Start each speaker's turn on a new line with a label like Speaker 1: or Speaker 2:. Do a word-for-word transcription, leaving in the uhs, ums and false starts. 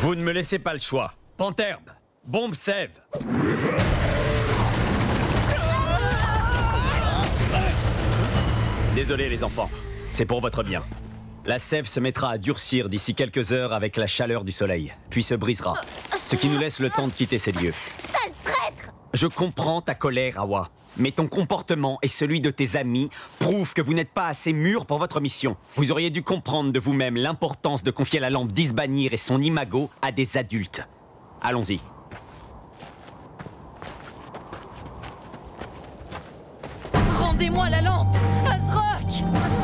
Speaker 1: Vous ne me laissez pas le choix. Panterbe, bombe sève. Désolé les enfants, c'est pour votre bien. La sève se mettra à durcir d'ici quelques heures avec la chaleur du soleil, puis se brisera, ce qui nous laisse le temps de quitter ces lieux.
Speaker 2: Sale traître!
Speaker 1: Je comprends ta colère, Awa, mais ton comportement et celui de tes amis prouvent que vous n'êtes pas assez mûrs pour votre mission. Vous auriez dû comprendre de vous-même l'importance de confier la lampe d'Isbanir et son imago à des adultes. Allons-y.
Speaker 2: Rendez-moi la lampe! Azrock!